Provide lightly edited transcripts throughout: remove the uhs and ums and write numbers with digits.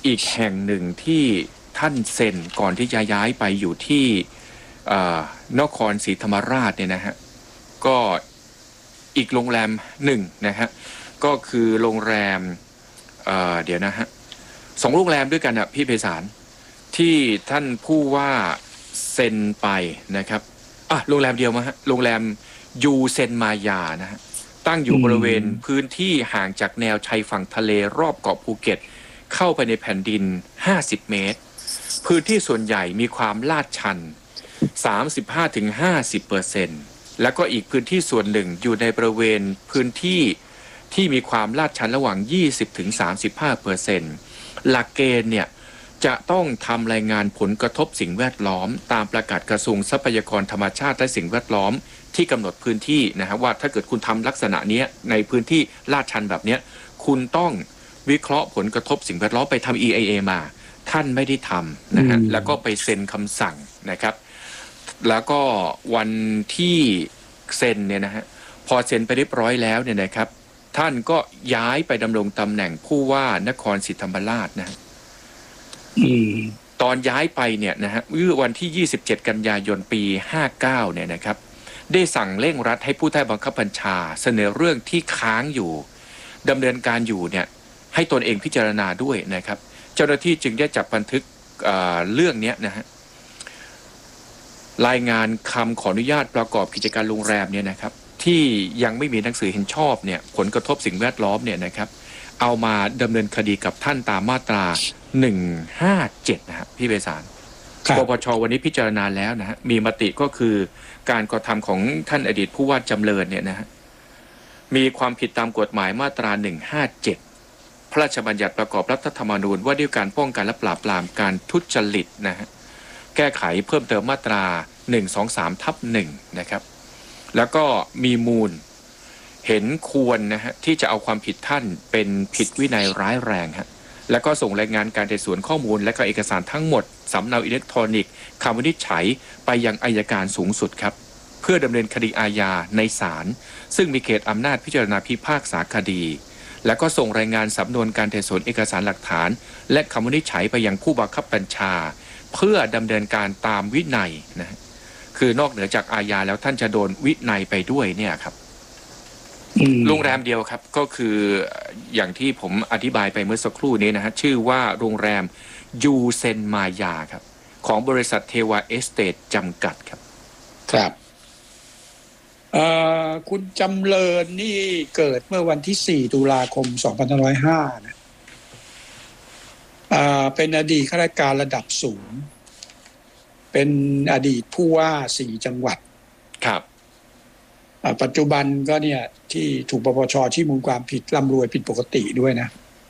อีกแห่งหนึ่งที่ท่านเซ็นก่อนที่จะย้ายไปอยู่ที่นครศรีธรรมราชเนี่ยนะฮะก็อีกโรงแรมหนึ่งนะฮะก็คือโรงแรมเดี๋ยวนะฮะ2 โรงแรมด้วยกันนะพี่ไพศาลที่ท่านผู้ว่าเซ็นไปนะครับโรงแรมเดียวมั้งฮะโรงแรมยูเซนมายานะฮะตั้งอยู่บริเวณพื้นที่ห่างจากแนวชายฝั่งทะเลรอบเกาะภูเก็ตเข้าไปในแผ่นดิน50 เมตรพื้นที่ส่วนใหญ่มีความลาดชัน 35-50% แล้วก็อีกพื้นที่ส่วนหนึ่งอยู่ในบริเวณพื้นที่ที่มีความลาดชันระหว่าง 20-35% หลักเกณฑ์เนี่ยจะต้องทำรายงานผลกระทบสิ่งแวดล้อมตามประกาศกระทรวงทรัพยากรธรรมชาติและสิ่งแวดล้อมที่กำหนดพื้นที่นะฮะว่าถ้าเกิดคุณทำลักษณะนี้ในพื้นที่ลาดชันแบบนี้คุณต้องวิเคราะห์ผลกระทบสิ่งแวดล้อมไปทำ EIA มาท่านไม่ได้ทำนะฮะแล้วก็ไปเซ็นคำสั่งนะครับแล้วก็วันที่เซ็นเนี่ยนะฮะพอเซ็นไปเรียบร้อยแล้วเนี่ยนะครับท่านก็ย้ายไปดำรงตำแหน่งผู้ว่านครศรีธรรมราชนะตอนย้ายไปเนี่ยนะฮะวันที่27 กันยายนปี59เนี่ยนะครับได้สั่งเร่งรัดให้ผู้ใต้บังคับบัญชาเสนอเรื่องที่ค้างอยู่ดำเนินการอยู่เนี่ยให้ตนเองพิจารณาด้วยนะครับเจ้าหน้าที่จึงได้จับบันทึกเรื่องนี้นะฮะรายงานคำขออนุญาตประกอบกิจการโรงแรมเนี่ยนะครับที่ยังไม่มีหนังสือเห็นชอบเนี่ยผลกระทบสิ่งแวดล้อมเนี่ยนะครับเอามาดำเนินคดีกับท่านตามมาตรา157นะฮะพี่เบสารปปชวันนี้พิจารณาแล้วนะฮะมีมติก็คือการกระทำของท่านอดีตผู้ว่าจำเริญเนี่ยนะฮะมีความผิดตามกฎหมายมาตรา157พระราชบัญญัติประกอบรัฐธรรมนูญว่าด้วยการป้องกันและปราบปรามการทุจริตนะฮะแก้ไขเพิ่มเติมมาตรา123/1นะครับแล้วก็มีมูลเห็นควรนะฮะที่จะเอาความผิดท่านเป็นผิดวินัยร้ายแรงฮะแล้วก็ส่งรายงานการไต่สวนข้อมูลและก็เอกสารทั้งหมดสำเนาอิเล็กทรอนิกส์คำวินิจฉัยไปยังอัยการสูงสุดครับเพื่อดำเนินคดีอาญาในศาลซึ่งมีเขตอำนาจพิจารณาพิพากษาคดีแล้วก็ส่งรายงานสำนวนการไต่สวนเอกสารหลักฐานและคำวินิจฉัยไปยังผู้บังคับบัญชาเพื่อดำเนินการตามวินัยนะคือนอกเหนือจากอาญาแล้วท่านจะโดนวินัยไปด้วยเนี่ยครับโรงแรมเดียวครับก็คืออย่างที่ผมอธิบายไปเมื่อสักครู่นี้นะฮะชื่อว่าโรงแรมยูเซนมายาครับของบริษัทเทวาเอสเตทจำกัดครับครับคุณจำเริญนี่เกิดเมื่อวันที่4 ตุลาคม 2505นะเป็นอดีตข้าราชการระดับสูงเป็นอดีตผู้ว่า4 จังหวัดครับปัจจุบันก็เนี่ยที่ถูกปปช.ชี้มูลความผิดร่ำรวยผิดปกติด้วยนะ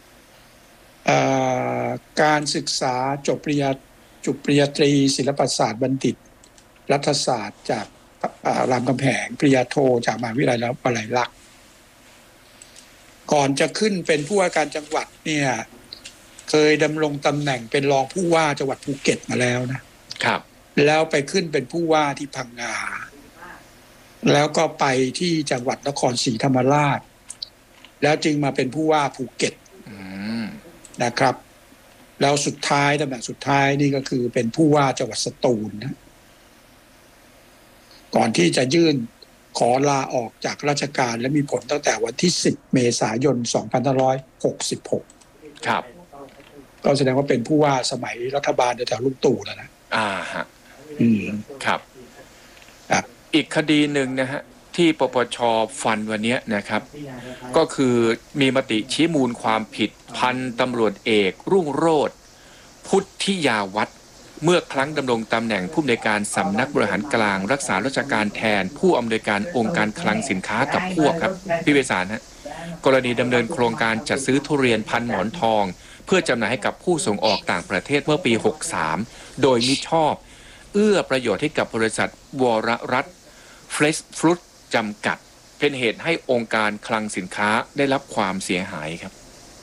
การศึกษาจบปริญญาตรีศิลปศาสตร์บัณฑิตรัฐศาสตร์จากรามคำแหงปริญญาโทจากมหาวิทยาลัยวลัยลักษณ์ก่อนจะขึ้นเป็นผู้ว่าการจังหวัดเนี่ยเคยดำรงตำแหน่งเป็นรองผู้ว่าจังหวัดภูเก็ตมาแล้วนะครับแล้วไปขึ้นเป็นผู้ว่าที่พังงาแล้วก็ไปที่จังหวัดนครศรีธรรมราชแล้วจึงมาเป็นผู้ว่าภูเก็ตนะครับแล้วสุดท้ายตำแหน่งสุดท้ายนี่ก็คือเป็นผู้ว่าจังหวัดสตูลนะก่อนที่จะยื่นขอลาออกจากราชการและมีผลตั้งแต่วันที่10 เมษายน 2566 ครับก็แสดงว่าเป็นผู้ว่าสมัยรัฐบาลแถวลุงตู่แล้วนะฮะครับอีกคดีหนึ่งนะฮะที่ปปช.ฟันวันนี้นะครับก็คือมีมติชี้มูลความผิดพันตำรวจเอกรุ่งโรจน์พุทธิยาวัฒน์เมื่อครั้งดำรงตำแหน่งผู้อำนวยการสำนักบริหารกลางรักษาราชการแทนผู้อำนวยการองค์การคลังสินค้ากับพวกครับพี่เวสารฮะกรณีดำเนินโครงการจัดซื้อทุเรียนพันหมอนทองเพื่อจำหน่ายให้กับผู้ส่งออกต่างประเทศเมื่อปี63โดยมิชอบเอื้อประโยชน์ให้กับบริษัทวรรัตน์เฟรชฟรุตจำกัดเป็นเหตุให้องค์การคลังสินค้าได้รับความเสียหายครับ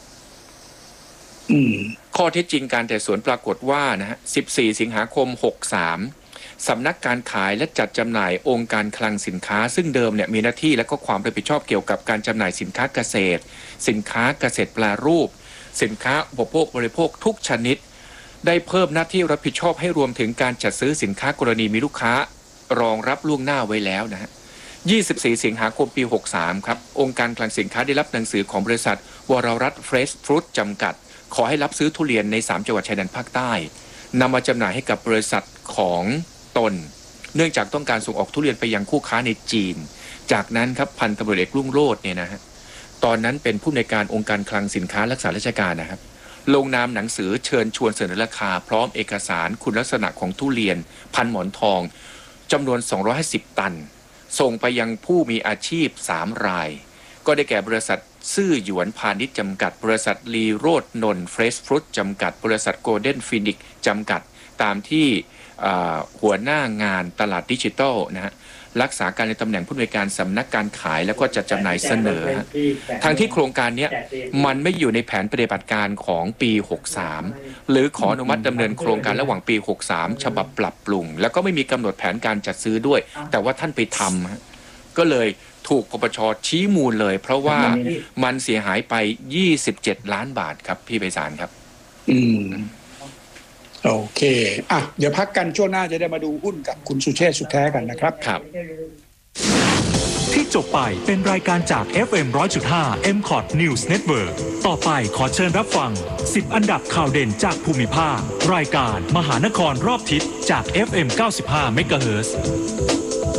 ข้อเท็จจริงการไต่สวนปรากฏว่านะฮะ14 สิงหาคม 63สำนักการขายและจัดจำหน่ายองค์การคลังสินค้าซึ่งเดิมเนี่ยมีหน้าที่และก็ความรับผิดชอบเกี่ยวกับการจำหน่ายสินค้าเกษตรสินค้าเกษตรแปรรูปสินค้าอุปโภคบริโภคทุกชนิดได้เพิ่มหน้าที่รับผิดชอบให้รวมถึงการจัดซื้อสินค้ากรณีมีลูกค้ารองรับล่วงหน้าไว้แล้วนะฮะ 24 สิงหาคมปี 63 ครับองค์การคลังสินค้าได้รับหนังสือของบริษัทวรรัตน์เฟรชฟรุตจำกัดขอให้รับซื้อทุเรียนใน3จังหวัดชายแดนภาคใต้นำมาจำหน่ายให้กับบริษัทของตนเนื่องจากต้องการส่งออกทุเรียนไปยังคู่ค้าในจีนจากนั้นครับพันตำรวจเอกรุ่งโรจน์เนี่ยนะฮะตอนนั้นเป็นผู้อำนวยการองค์การคลังสินค้ารักษาราชการนะครับลงนามหนังสือเชิญชวนเสนอราคาพร้อมเอกสารคุณลักษณะของทุเรียนพันหมอนทองจำนวน250ตันส่งไปยังผู้มีอาชีพ3รายก็ได้แก่บริษัทซื่อหยวนพาณิชย์จำกัดบริษัทลีโรดนนท์เฟรชฟรุตจำกัดบริษัทโกลเด้นฟินิกจำกัดตามที่หัวหน้างานตลาดดิจิทัลนะฮะรักษาการในตำแหน่งผู้อำนวยการสำนักการขายแล้วก็จัดจำหน่ายเสนอทางที่โครงการนี้มันไม่อยู่ในแผนปฏิบัติการของปี 63 หรือขออนุมัติดำเนินโครงการระหว่างปี 63 ฉบับปรับปรุงแล้วก็ไม่มีกำหนดแผนการจัดซื้อด้วยแต่ว่าท่านไปทำก็เลยถูกปปช.ชี้มูลเลยเพราะว่ามันเสียหายไป27 ล้านบาทครับพี่ไพศาลครับโอเคเดี๋ยวพักกันช่วงหน้าจะได้มาดูหุ้นกับคุณสุเชษฐ์สุดแท้กันนะครับครับที่จบไปเป็นรายการจาก FM 100.5 MCOT News Network ต่อไปขอเชิญรับฟัง10อันดับข่าวเด่นจากภูมิภาครายการมหานครรอบทิศจาก FM 95 MHz